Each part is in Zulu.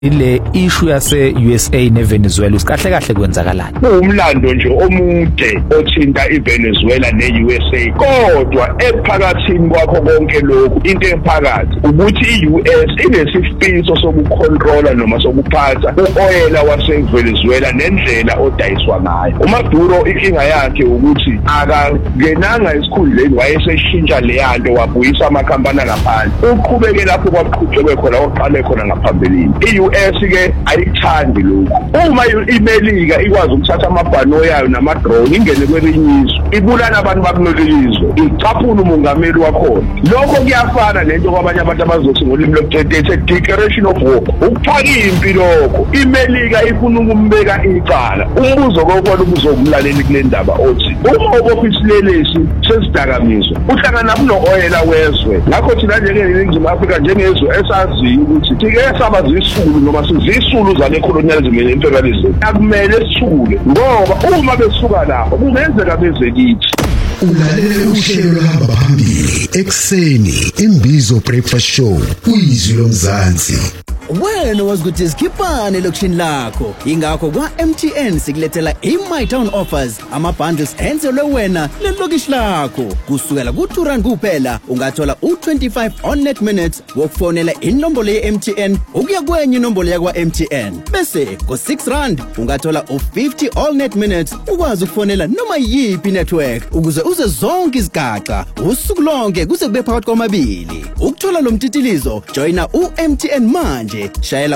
ile issue yase USA neVenezuela usikahle kahle kwenzakalani umlando nje omude othinta iVenezuela neUSA kodwa ephakathini kwakho konke lokhu into ephakathi ukuthi iUS inesifiso sokucontrola noma sokuphatha uoyela waseVenezuela nendlela odayiswa ngayo uMaduro inkinga yakhe ukuthi akangenanga esikhundleni wayeseshintsha leyanto wabuyisa amakhampani ngaphandle uqhubeke lapho kwaqhubekwe khona oqale khona ngaphambilini ke ayithandi lokho uma imelika ikwazi ukuthatha amabhano yayo nama-drone ingene kwelinye izwe ibulala abantu bakulelizwe icaphula umongameli wakhona lokho kuyafana nento kwabanye abantu abazothi ngolimi lokuthethe declaration of war ukuphaka impi lokho imelika ifuna ukumbeka icala umbuzo kokwona ubuzomlaleli kule ndaba othi uma ubofisiselesi sesidakamiswa uhlangana kuno-oyela wezwe ngakho thina njengeNingizimu Afrika njengezwe esaziyo ukuthi sike sabazisulu noma sizisulu zale colonialism ne-imperialism akumele sithule ngoba uma besuka lapho kungenzeka beze kithi ulalele uhlelo lohamba phambili ekseni imbizo breakfast show uyizwi lomzansi wena wazi ukuthi sikhiphane lokishini lakho ingakho kwa MTN sikulethela iMyTown offers ama-bundles enzelwe wena lelokishi lakho kusukela ku-R2 kuphela ungathola u25 on net minutes wokufonela inombolo ye-MTN ukuya kwenye inombolo yakwa-MTN bese ngo-R6 ungathola u50 all net minutes ukwazi ukufonela noma yiphi network ukuze uze zonke izigaxa usuku lonke kuze kube phakathi kwamabili ukuthola lo mtitilizo joyina uMTN manje shayela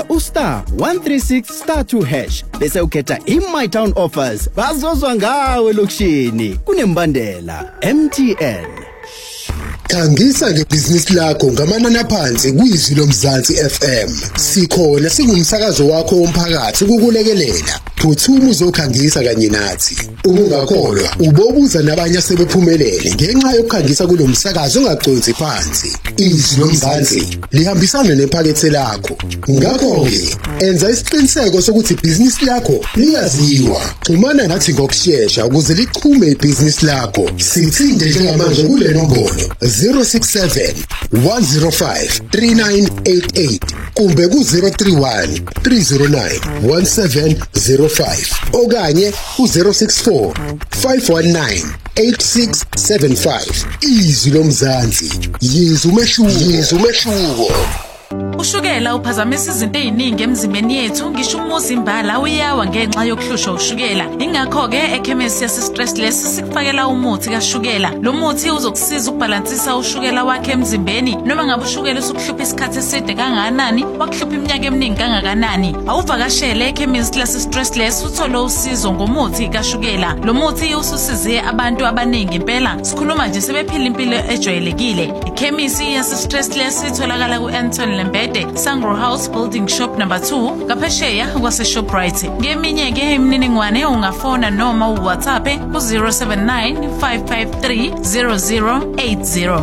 *136*2# bese ukhetha iMyTown offers bazozwa ngawe lokishini kunembandela MTN Khangisa ngebhizinisi lakho ngamanani aphansi kuyizwi lomzansi FM. Sikhona singumsakazo wakho womphakathi ukukulekelela. Phuthuma uzokhangisa kanye nathi. Ungakholwa ubobuza nabanye asebephumelele ngenxa yokukhangisa kulomsakazo ongagcotsi phansi. Izwi lomzansi lihambisana nephakethe lakho. Ngakho ke enza isiqiniseko sokuthi ibhizinisi lakho liyaziwa. Xhumana nathi ngokusheshsha ukuze liqhume ibhizinisi lakho. Sithinde njengamanje kule nombolo 067 105 3988 kumbe ku-031 309 1705 okanye ku-064 519 8675 izwi lomzansi yizwi umehluko Ushukela uphazamisa izinto eziningi emzimbeni yethu ngisho umuzimbala uyawa ngenxa yokuhlushwa ushukela ingakho ke ekhemisi yase-Stressless sikufakela umuthi kashukela lo muthi uzokusiza ukubalansisa ushukela wakhe emzimbeni noma ngabe ushukela usukuhlupha isikhathi eside kangakanani wakuhlupha iminyaka eminingi kangakanani awuvakashele ekhemisi lase-Stressless uthole usizo ngomuthi kashukela lo muthi ususize abantu abaningi impela sikhuluma nje sebephila impilo ejwayelekile ikhemisi yase-Stressless itholakala ku-Anton Lembede Sangro House Building Shop number 2 ngaphesheya kwase-Shoprite ngeminye ke imininingwane ungafona noma uWhatsApp ku-079 553 0080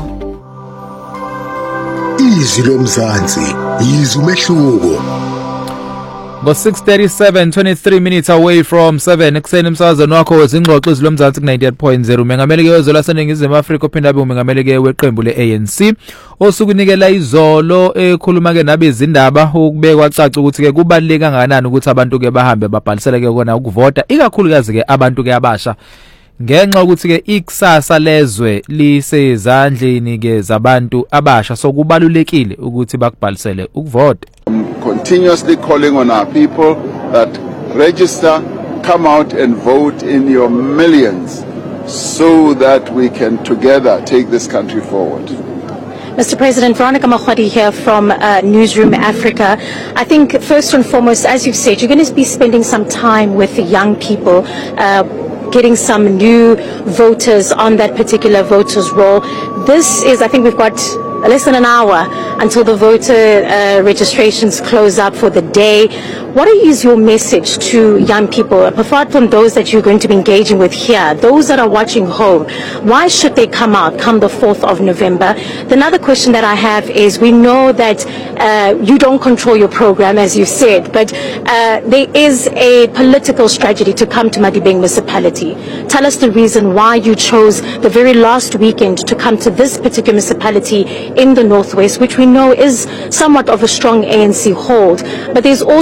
izwi lomzansi yizwi umehluko Ngo-6:37 23 minutes away from 7 ekseni umsakazweni wakho wezingxoxo izwi lomzansi ku-98.0 umengameli ke wezwe laseNingizimu Afrika ophinde abe umengameli ke weqembu le-ANC osukunikela izolo ekhuluma ke nabezindaba ukubekwa caca ukuthi ke kubaluleke kangakanani ukuthi abantu ke bahambe babhalisele ke kona ukuvota ikakhulukazi ke abantu ke abasha ngenxa ukuthi ke ikusasa lezwe lisezandleni ke zabantu abasha sokubalulekile ukuthi bakubhalisele ukuvota continuously calling on our people that register, come out and vote in your millions so that we can together take this country forward. Mr. President, Veronica Makhwadi here from Newsroom Africa. I think first and foremost, as you've said, you're going to be spending some time with the young people, getting some new voters on that particular voters roll. This is, I think we've got less than an hour until the voter registrations close up for the day. What is your message to young people, apart from those that you're going to be engaging with here, those that are watching home? Why should they come out come the 4th of November? The another question that I have is, we know that you don't control your program, as you said, but there is a political strategy to come to Madibeng municipality. Tell us the reason why you chose the very last weekend to come to this particular municipality in the Northwest, which we know is somewhat of a strong ANC hold. But there's also